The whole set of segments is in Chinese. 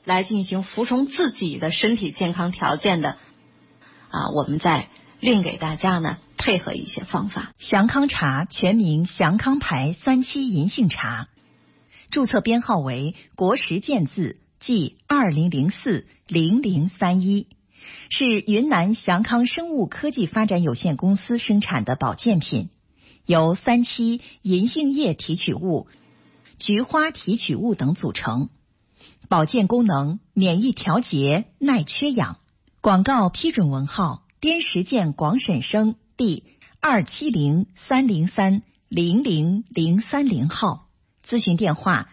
来进行服从自己的身体健康条件的我们再另给大家呢配合一些方法。 祥康茶全名祥康牌3期银杏茶，注册编号为国时健字即20040031，是云南祥康生物科技发展有限公司生产的保健品，由3期银杏叶提取物、菊花提取物等组成，保健功能免疫调节、耐缺氧。广告批准文号滇石健广审生第27030300030号，咨询电话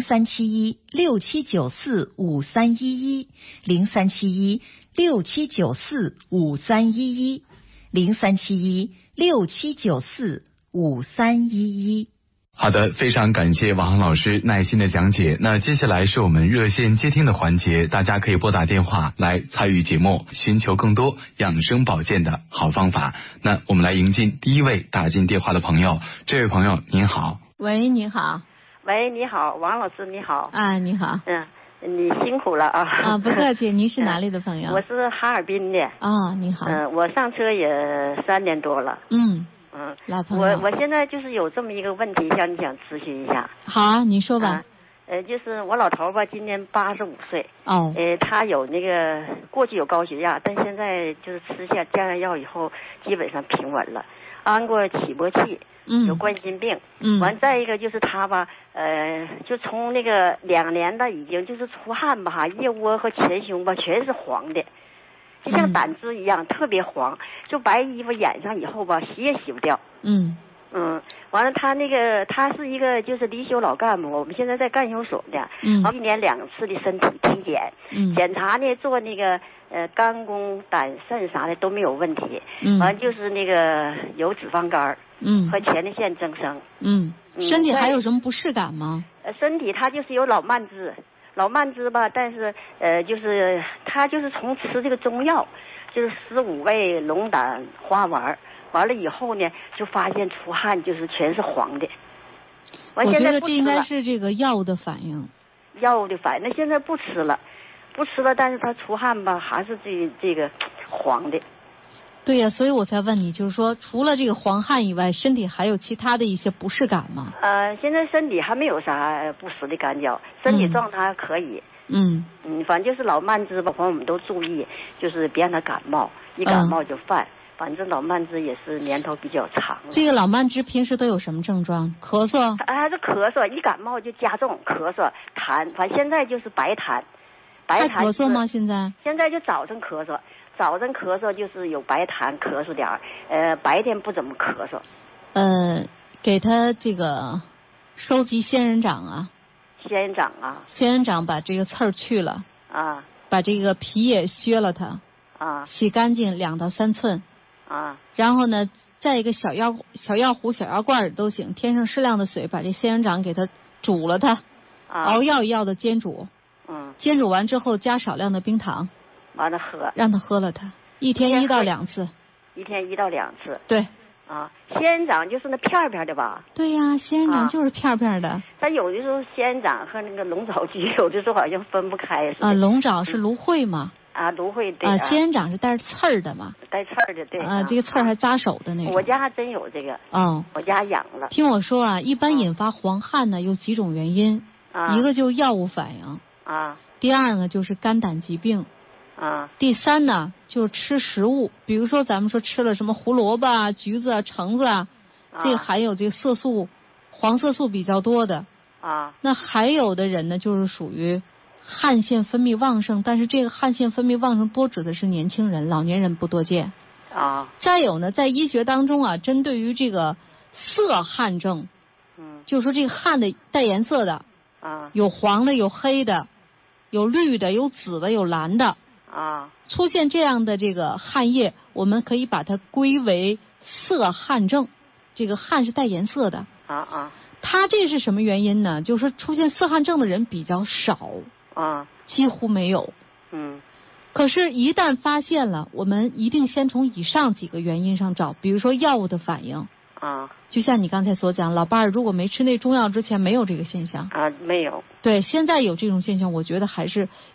037167945311，037167945311。 好的，非常感谢王航老师耐心的讲解。那接下来是我们热线接听的环节，大家可以拨打电话来参与节目，寻求更多养生保健的好方法。那我们来迎进第一位打进电话的朋友。这位朋友您好。 喂，你好。 喂，你好，王老师你好。 你好。 你辛苦了啊。 不客气。您是哪里的朋友？ 我是哈尔滨的。 你好。 我上车也3年多了。 老朋友。 我现在就是有这么一个问题向你想咨询一下。 好啊，你说吧。 就是我老头吧，今年85岁。他有那个过去有高血压，但现在就是吃下降压药以后，基本上平稳了，安过起搏器，有冠心病。完再一个就是他吧，就从那个2年的已经就是出汗吧，腋窝和前胸吧全是黄的。就像胆汁一样，特别黄，就白衣服染上以后吧，洗也洗不掉。完了他是一个就是离休老干部，我们现在在干休所的。1年2次的身体体检，检查呢做那个肝功胆肾啥的都没有问题。完了就是那个有脂肪肝和前列腺增生。 身体还有什么不适感吗？ 身体他就是有老慢支吧，但是就是他就是从吃这个中药，就是15味龙胆花丸，完了以后呢，就发现出汗就是全是黄的。 我觉得这应该是这个药物的反应。 那现在不吃了，但是他出汗吧，还是这个黄的。 对呀，所以我才问你，就是说除了这个黄汗以外，身体还有其他的一些不适感吗？ 现在身体还没有啥不实的感觉，身体状态还可以。反正就是老慢支吧，反正我们都注意，就是别让他感冒，一感冒就犯。反正老慢支也是年头比较长。 这个老慢支平时都有什么症状？咳嗽？ 还是咳嗽，一感冒就加重咳嗽痰，反正现在就是白痰。 还咳嗽吗？现在就早晨咳嗽就是有白痰咳嗽点儿，白天不怎么咳嗽。 给他这个收集仙人掌啊。 仙人掌把这个刺儿去了啊，把这个皮也削了它啊，洗干净2到3寸啊，然后呢，在一个小药壶、小药罐都行，添上适量的水，把这仙人掌给它煮了它，熬药一药的煎煮。煎煮完之后加少量的冰糖，完了喝，让他喝了它，1天1到2次。1天1到2次。对。仙人掌就是那片片的吧？对呀，仙人掌就是片片的。但有的时候仙人掌和那个龙爪菊有的时候好像分不开。龙爪是芦荟嘛？芦荟对。仙人掌是带着刺儿的嘛？带刺儿的对。这个刺儿还扎手的那种。我家还真有这个。我家养了。听我说一般引发黄汗呢有几种原因，一个就是药物反应第二个就是肝胆疾病第三呢就是吃食物，比如说咱们说吃了什么胡萝卜橘子橙子这个含有这个色素黄色素比较多的那还有的人呢就是属于汗腺分泌旺盛，但是这个汗腺分泌旺盛多指的是年轻人，老年人不多见再有呢，在医学当中针对于这个色汗症就是说这个汗的带颜色的有黄的有黑的有绿的有紫的有蓝的出现这样的这个汗液，我们可以把它归为色汗症，这个汗是带颜色的它这是什么原因呢？就是说出现色汗症的人比较少几乎没有可是一旦发现了，我们一定先从以上几个原因上找，比如说药物的反应就像你刚才所讲，老伴儿如果没吃那中药之前没有这个现象没有。对，现在有这种现象，我觉得还是